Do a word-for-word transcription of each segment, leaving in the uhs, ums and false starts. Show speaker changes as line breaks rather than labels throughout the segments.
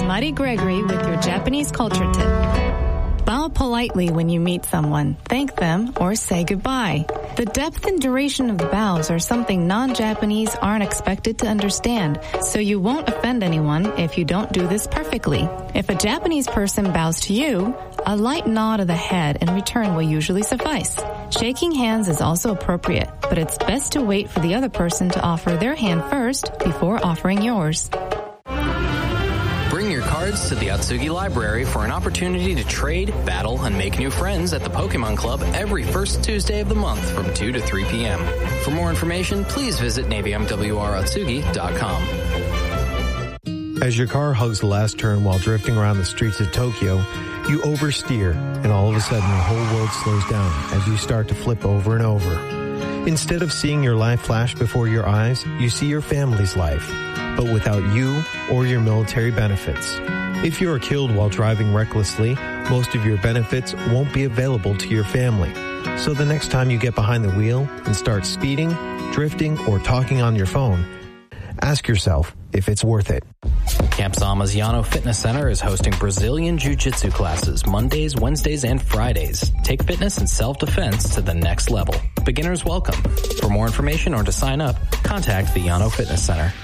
Mighty Gregory with your Japanese culture tip. Bow politely when you meet someone, thank them, or say goodbye. The depth and duration of the bows are something non-Japanese aren't expected to understand, so you won't offend anyone if you don't do this perfectly. If a Japanese person bows to you, a light nod of the head in return will usually suffice. Shaking hands is also appropriate, but it's best to wait for the other person to offer their hand first before offering yours.
Bring your cards to the Atsugi Library for an opportunity to trade, battle, and make new friends at the Pokemon Club every first Tuesday of the month from two to three p.m. For more information, please visit navy m w r atsugi dot com.
As your car hugs the last turn while drifting around the streets of Tokyo, you oversteer, and all of a sudden the whole world slows down as you start to flip over and over. Instead of seeing your life flash before your eyes, you see your family's life, but without you or your military benefits. If you are killed while driving recklessly, most of your benefits won't be available to your family. So the next time you get behind the wheel and start speeding, drifting, or talking on your phone, ask yourself if it's worth it.
Camp Zama's Yano Fitness Center is hosting Brazilian Jiu-Jitsu classes Mondays, Wednesdays, and Fridays. Take fitness and self-defense to the next level. Beginners welcome. For more information or to sign up, contact the Yano Fitness Center.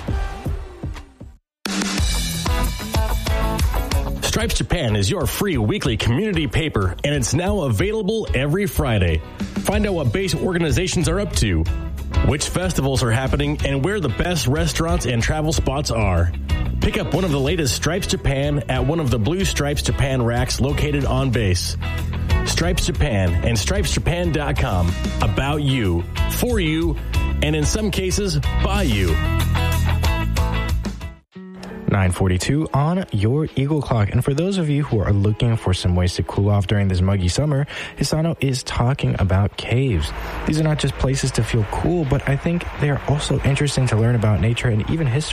Stripes Japan is your free weekly community paper, and it's now available every Friday. Find out what base organizations are up to, which festivals are happening, and where the best restaurants and travel spots are. Pick up one of the latest Stripes Japan at one of the Blue Stripes Japan racks located on base. Stripes Japan and stripes japan dot com. About you, for you, and in some cases, by you.
nine forty-two on your Eagle Clock. And for those of you who are looking for some ways to cool off during this muggy summer, Hisano is talking about caves. These are not just places to feel cool, but I think they are also interesting to learn about nature and even history.